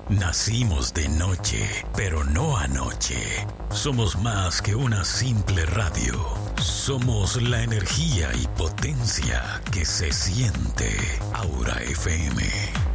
Nacimos de noche, pero no anoche. Somos más que una simple radio. Somos la energía y potencia que se siente. Aura FM.